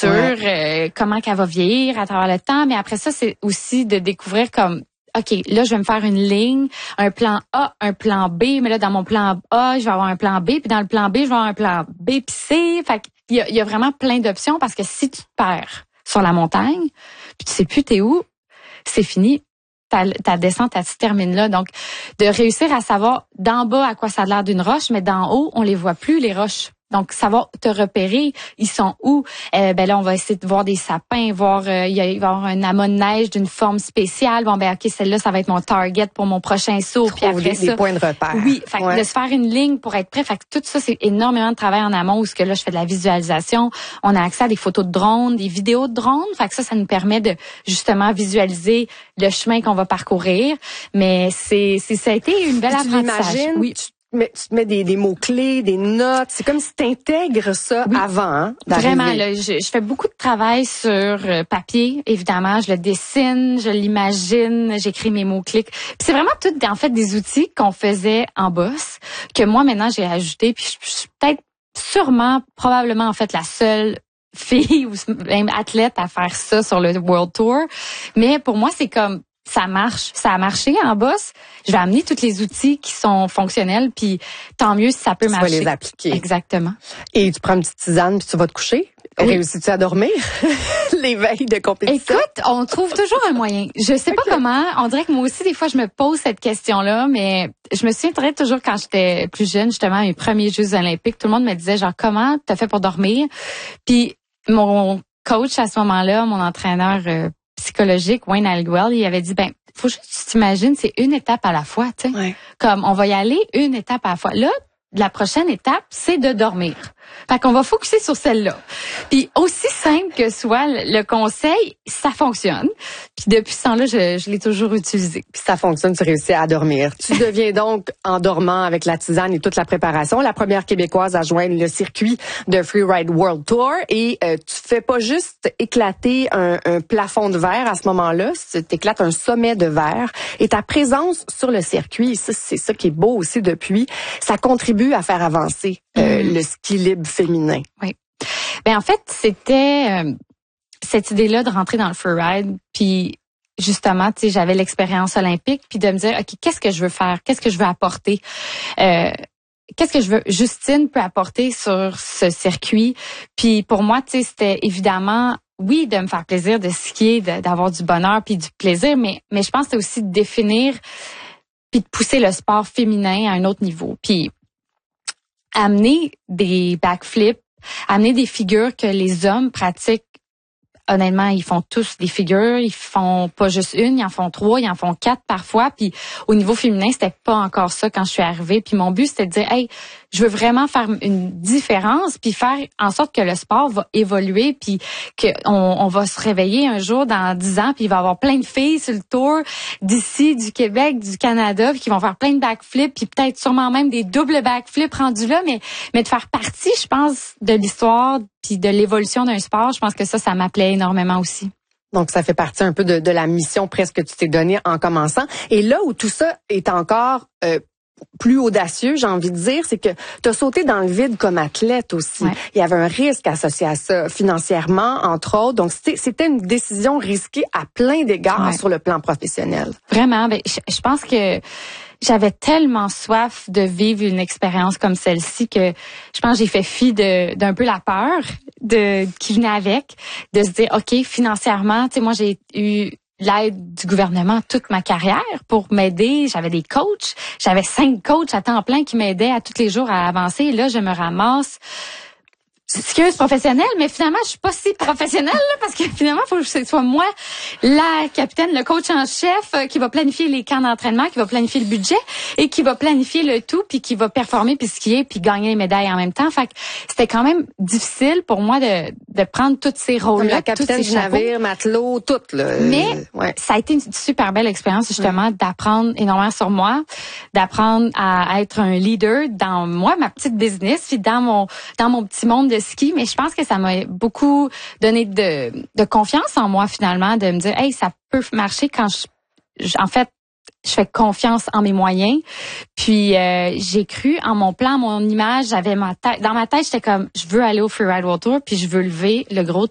sur comment qu'elle va vieillir à travers le temps. Mais après ça, c'est aussi de découvrir comme OK, là, je vais me faire une ligne, un plan A, un plan B, mais là, dans mon plan A, je vais avoir un plan B, puis dans le plan B, je vais avoir un plan B puis C. Fait qu'il y a vraiment plein d'options parce que si tu te perds sur la montagne, puis tu sais plus t'es où, c'est fini. Ta descente, elle se termine là. Donc, de réussir à savoir d'en bas à quoi ça a l'air d'une roche, mais d'en haut, on les voit plus, les roches. Donc, savoir te repérer, ils sont où? Là, on va essayer de voir des sapins, voir il va y avoir un amas de neige d'une forme spéciale. Bon, OK, celle-là, ça va être mon target pour mon prochain saut. Puis après des points de repère. Oui, fait que de se faire une ligne pour être prêt. Fait que tout ça, c'est énormément de travail en amont où ce que là, je fais de la visualisation. On a accès à des photos de drone, des vidéos de drone. Fait que ça nous permet de justement visualiser le chemin qu'on va parcourir. Mais ça a été une belle apprentissage. Oui. Mais tu te mets des mots-clés, des notes. C'est comme si tu intègres ça avant d'arriver. Vraiment, là, je fais beaucoup de travail sur papier, évidemment. Je le dessine, je l'imagine, j'écris mes mots-clés. Puis c'est vraiment tout, en fait, des outils qu'on faisait en boss, que moi, maintenant, j'ai ajouté. Puis je suis peut-être probablement, en fait, la seule fille ou même athlète à faire ça sur le World Tour. Mais pour moi, c'est comme... Ça marche, ça a marché en boss. Je vais amener tous les outils qui sont fonctionnels, puis tant mieux si ça peut marcher. Tu vas les appliquer. Exactement. Et tu prends une petite tisane puis tu vas te coucher. Oui. Réussis-tu à dormir les veilles de compétition? Écoute, on trouve toujours un moyen. Je sais pas comment. On dirait que moi aussi, des fois, je me pose cette question-là, mais je me souviens toujours quand j'étais plus jeune, justement, à mes premiers Jeux olympiques, tout le monde me disait genre, comment t'as fait pour dormir? Puis mon coach à ce moment-là, mon entraîneur psychologique, Wayne Aldwell, il avait dit, faut juste que tu t'imagines, c'est une étape à la fois, tu sais. Ouais. Comme, on va y aller une étape à la fois. Là, la prochaine étape, c'est de dormir. Fait qu'on va focuser sur celle-là. Puis aussi simple que soit le conseil, ça fonctionne. Puis depuis ce temps-là, je l'ai toujours utilisé. Puis ça fonctionne, tu réussis à dormir. Tu deviens donc, en dormant avec la tisane et toute la préparation, la première Québécoise à joindre le circuit de Freeride World Tour. Et tu fais pas juste éclater un plafond de verre à ce moment-là, tu éclates un sommet de verre. Et ta présence sur le circuit, c'est ça qui est beau aussi depuis, ça contribue à faire avancer le ski libre féminin. Oui. En fait, c'était cette idée-là de rentrer dans le freeride, puis justement, tu sais, j'avais l'expérience olympique, puis de me dire, OK, qu'est-ce que je veux faire? Qu'est-ce que je veux apporter? Qu'est-ce que Justine peut apporter sur ce circuit? Puis pour moi, tu sais, c'était évidemment, oui, de me faire plaisir, de skier, d'avoir du bonheur puis du plaisir, mais je pense que c'est aussi de définir puis de pousser le sport féminin à un autre niveau. Puis amener des backflips, amener des figures que les hommes pratiquent. Honnêtement, ils font tous des figures, ils font pas juste une, ils en font 3, ils en font 4 parfois. Puis au niveau féminin, c'était pas encore ça quand je suis arrivée. Puis mon but, c'était de dire, hey, je veux vraiment faire une différence, puis faire en sorte que le sport va évoluer, puis que on va se réveiller un jour dans 10 ans, puis il va y avoir plein de filles sur le tour d'ici, du Québec, du Canada, puis qui vont faire plein de backflips, puis peut-être sûrement même des doubles backflips rendus là, mais de faire partie, je pense, de l'histoire puis de l'évolution d'un sport, je pense que ça m'appelait énormément aussi. Donc, ça fait partie un peu de la mission presque que tu t'es donnée en commençant. Et là où tout ça est encore plus audacieux, j'ai envie de dire, c'est que tu as sauté dans le vide comme athlète aussi. Ouais. Il y avait un risque associé à ça, financièrement, entre autres. Donc, c'était une décision risquée à plein d'égards sur le plan professionnel. Vraiment. Je pense que j'avais tellement soif de vivre une expérience comme celle-ci que je pense que j'ai fait fi d'un peu la peur qui venait avec, de se dire, OK, financièrement, tu sais, moi, j'ai eu l'aide du gouvernement toute ma carrière pour m'aider. J'avais des coachs. J'avais 5 coachs à temps plein qui m'aidaient à tous les jours à avancer. Et là, je me ramasse skieuse professionnelle, mais finalement, je suis pas si professionnelle là, parce que finalement, il faut que ce soit moi, la capitaine, le coach en chef, qui va planifier les camps d'entraînement, qui va planifier le budget et qui va planifier le tout, puis qui va performer, puis skier, puis gagner les médailles en même temps. Fait que c'était quand même difficile pour moi de prendre tous ces rôles-là. Comme la capitaine du navire, matelot, tout. Là. Mais ça a été une super belle expérience, justement, d'apprendre énormément sur moi, d'apprendre à être un leader dans moi, ma petite business, puis dans mon petit monde de ski, mais je pense que ça m'a beaucoup donné de confiance en moi finalement, de me dire, hey, ça peut marcher quand en fait, je fais confiance en mes moyens. Puis j'ai cru en mon plan, mon image, j'avais dans ma tête, j'étais comme, je veux aller au Freeride World Tour, puis je veux lever le gros